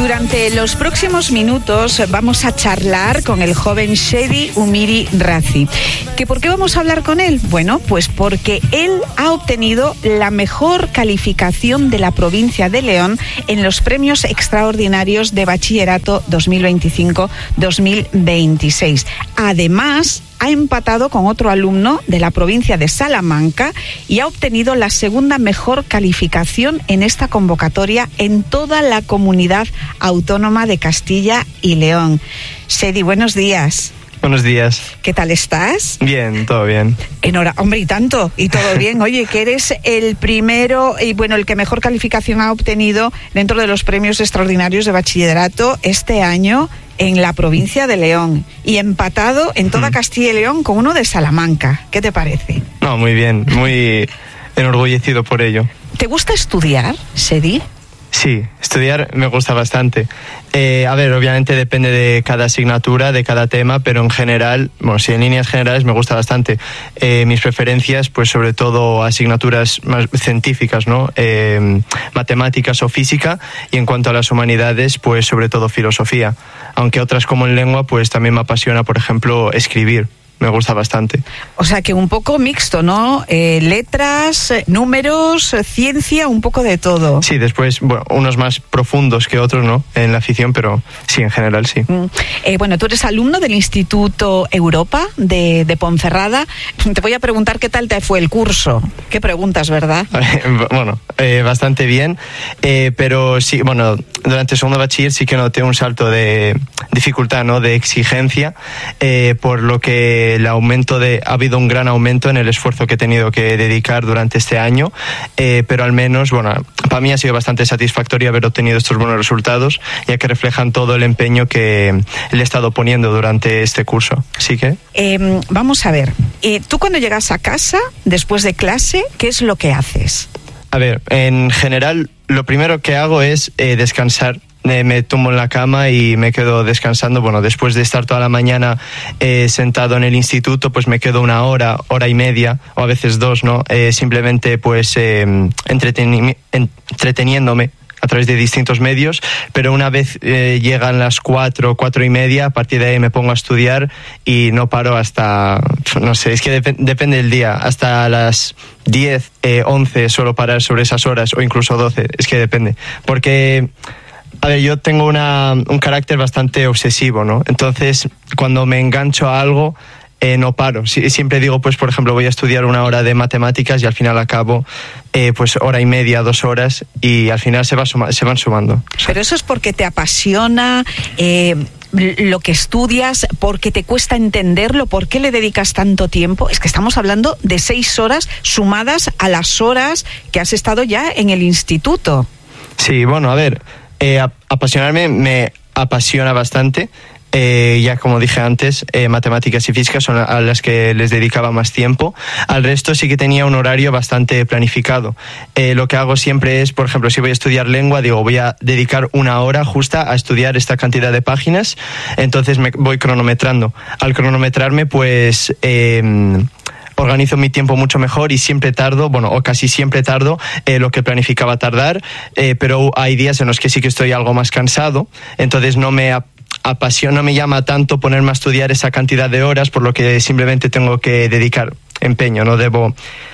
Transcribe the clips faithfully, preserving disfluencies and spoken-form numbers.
Durante los próximos minutos vamos a charlar con el joven Shedi Umiri Razi. ¿Que por qué vamos a hablar con él? Bueno, pues porque él ha obtenido la mejor calificación de la provincia de León en los premios extraordinarios de bachillerato dos mil veinticinco dos mil veintiséis. Además, ha empatado con otro alumno de la provincia de Salamanca y ha obtenido la segunda mejor calificación en esta convocatoria en toda la comunidad autónoma de Castilla y León. Shedi, buenos días. Buenos días. ¿Qué tal estás? Bien, todo bien. Enhorabuena, hombre, y tanto, y todo bien. Oye, que eres el primero y bueno, el que mejor calificación ha obtenido dentro de los premios extraordinarios de bachillerato este año en la provincia de León y empatado en toda mm. Castilla y León con uno de Salamanca. ¿Qué te parece? No, muy bien, muy enorgullecido por ello. ¿Te gusta estudiar, Shedi? Sí, estudiar me gusta bastante. Eh, a ver, obviamente depende de cada asignatura, de cada tema, pero en general, bueno, sí, en líneas generales me gusta bastante. Eh, mis preferencias, pues sobre todo asignaturas más científicas, ¿no? Eh, matemáticas o física, y en cuanto a las humanidades, pues sobre todo filosofía. Aunque otras como en lengua, pues también me apasiona, por ejemplo, escribir. Me gusta bastante. O sea que un poco mixto, ¿no? Eh, letras, números, ciencia, un poco de todo. Sí, después, bueno, unos más profundos que otros, ¿no? En la afición, pero sí, en general sí. Mm. Eh, bueno, tú eres alumno del Instituto Europa de, de Ponferrada. Te voy a preguntar qué tal te fue el curso. Qué preguntas, ¿verdad? Bueno, eh, bastante bien, eh, pero sí, bueno, durante el segundo bachiller sí que noté un salto de dificultad, ¿no? De exigencia, eh, por lo que el aumento de ha habido un gran aumento en el esfuerzo que he tenido que dedicar durante este año, eh, pero al menos, bueno, para mí ha sido bastante satisfactorio haber obtenido estos buenos resultados, ya que reflejan todo el empeño que le he estado poniendo durante este curso. Así que eh, vamos a ver, eh, tú cuando llegas a casa después de clase, ¿qué es lo que haces? A ver, en general lo primero que hago es eh, descansar. Me tumbo en la cama y me quedo descansando. Bueno, después de estar toda la mañana eh, sentado en el instituto, pues me quedo una hora, hora y media, o a veces dos, ¿no? Eh, simplemente pues eh, entreteni- entreteniéndome a través de distintos medios, pero una vez eh, llegan las cuatro, cuatro y media, a partir de ahí me pongo a estudiar y no paro hasta, no sé, es que dep- depende del día, hasta las diez, eh, once suelo parar sobre esas horas, o incluso doce, es que depende, porque... A ver, yo tengo una, un carácter bastante obsesivo, ¿no? Entonces, cuando me engancho a algo, eh, no paro. Sí, siempre digo, pues, por ejemplo, voy a estudiar una hora de matemáticas y al final acabo, eh, pues, hora y media, dos horas, y al final se, va suma, se van sumando. Pero eso es porque te apasiona eh, lo que estudias, porque te cuesta entenderlo, ¿por qué le dedicas tanto tiempo? Es que estamos hablando de seis horas sumadas a las horas que has estado ya en el instituto. Sí, bueno, a ver... Eh, apasionarme me apasiona bastante, eh, ya como dije antes, eh, matemáticas y física son a las que les dedicaba más tiempo. Al resto sí que tenía un horario bastante planificado. Eh, lo que hago siempre es, por ejemplo, si voy a estudiar lengua, digo, voy a dedicar una hora justa a estudiar esta cantidad de páginas, entonces me voy cronometrando. Al cronometrarme, pues... Eh, organizo mi tiempo mucho mejor y siempre tardo, bueno, o casi siempre tardo eh, lo que planificaba tardar, eh, pero hay días en los que sí que estoy algo más cansado, entonces no me ap- apasiona, no me llama tanto ponerme a estudiar esa cantidad de horas, por lo que simplemente tengo que dedicar empeño, no debo...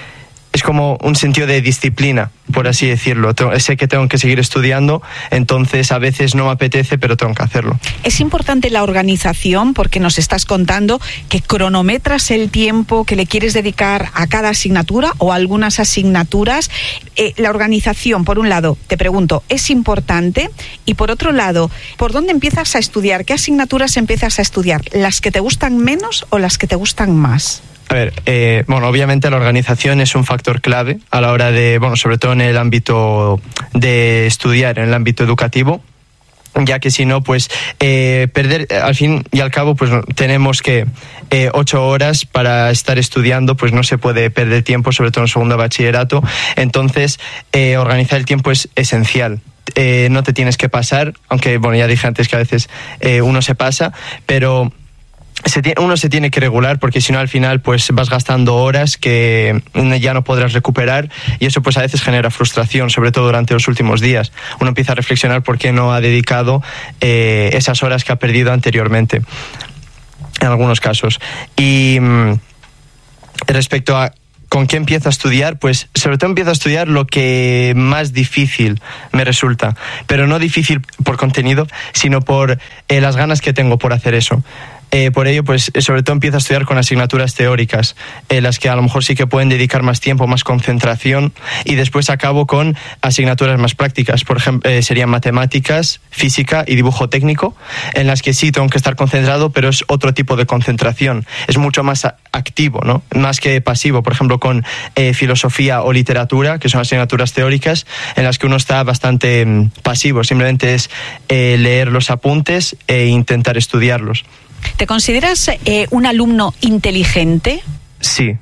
Es como un sentido de disciplina, por así decirlo. Sé que tengo que seguir estudiando, entonces a veces no me apetece, pero tengo que hacerlo. Es importante la organización, porque nos estás contando que cronometras el tiempo que le quieres dedicar a cada asignatura o a algunas asignaturas. Eh, la organización, por un lado, te pregunto, ¿es importante? Y por otro lado, ¿por dónde empiezas a estudiar? ¿Qué asignaturas empiezas a estudiar? ¿Las que te gustan menos o las que te gustan más? A ver, eh, bueno, obviamente la organización es un factor clave a la hora de, bueno, sobre todo en el ámbito de estudiar, en el ámbito educativo, ya que si no, pues eh, perder, al fin y al cabo, pues tenemos que eh, ocho horas para estar estudiando, pues no se puede perder tiempo, sobre todo en segundo bachillerato, entonces eh, organizar el tiempo es esencial. Eh, no te tienes que pasar, aunque, bueno, ya dije antes que a veces eh, uno se pasa, pero... Se tiene, uno se tiene que regular, porque si no al final pues vas gastando horas que ya no podrás recuperar, y eso pues a veces genera frustración, sobre todo durante los últimos días. Uno empieza a reflexionar por qué no ha dedicado eh, esas horas que ha perdido anteriormente, en algunos casos. Y mmm, respecto a ¿con qué empiezo a estudiar? Pues sobre todo empiezo a estudiar lo que más difícil me resulta, pero no difícil por contenido, sino por eh, las ganas que tengo por hacer eso. Eh, por ello, pues sobre todo empiezo a estudiar con asignaturas teóricas, en eh, las que a lo mejor sí que pueden dedicar más tiempo, más concentración, y después acabo con asignaturas más prácticas. Por ejemplo, eh, serían matemáticas, física y dibujo técnico, en las que sí tengo que estar concentrado, pero es otro tipo de concentración. Es mucho más activo, ¿no? Más que pasivo. Por ejemplo, con eh, filosofía o literatura, que son asignaturas teóricas, en las que uno está bastante mm, pasivo. Simplemente es eh, leer los apuntes e intentar estudiarlos. ¿Te consideras eh, un alumno inteligente? Sí,